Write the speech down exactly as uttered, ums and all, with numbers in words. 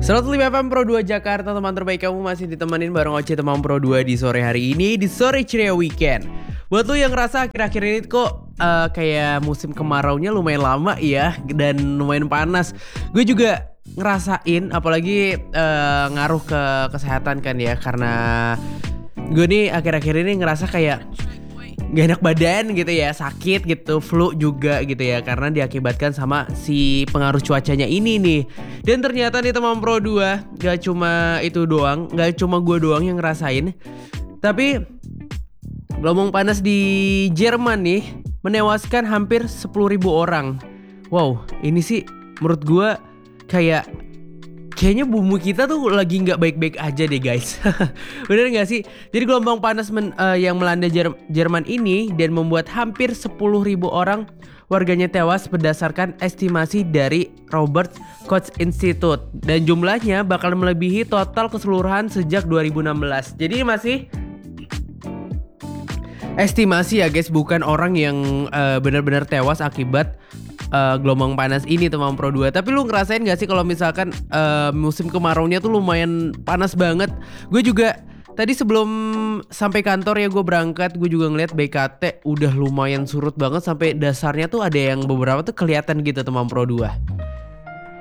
seratus lima F M Pro dua Jakarta, teman terbaik kamu masih ditemenin bareng Oce teman Pro dua di sore hari ini, di sore ceria weekend. Buat lu yang ngerasa akhir-akhir ini kok uh, kayak musim kemaraunya lumayan lama ya, dan lumayan panas. Gue juga ngerasain, apalagi uh, ngaruh ke kesehatan kan ya, karena gue nih akhir-akhir ini ngerasa kayak gak enak badan gitu ya, sakit gitu, flu juga gitu ya, karena diakibatkan sama si pengaruh cuacanya ini nih. Dan ternyata nih teman Pro dua, gak cuma itu doang, gak cuma gue doang yang ngerasain, tapi gelombang panas di Jerman nih menewaskan hampir sepuluh ribu orang. Wow, ini sih menurut gue kayak kayaknya bumi kita tuh lagi nggak baik-baik aja deh guys. Bener nggak sih? Jadi gelombang panas men, uh, yang melanda Jer- Jerman ini dan membuat hampir sepuluh ribu orang warganya tewas berdasarkan estimasi dari Robert Koch Institute, dan jumlahnya bakal melebihi total keseluruhan sejak dua ribu enam belas. Jadi masih estimasi ya guys, bukan orang yang uh, benar-benar tewas akibat Uh, gelombang panas ini teman Pro dua. Tapi lu ngerasain gak sih kalau misalkan uh, musim kemaraunya tuh lumayan panas banget? Gue juga tadi sebelum sampai kantor ya, gue berangkat, gue juga ngeliat B K T udah lumayan surut banget, sampai dasarnya tuh ada yang beberapa tuh kelihatan gitu teman Pro dua.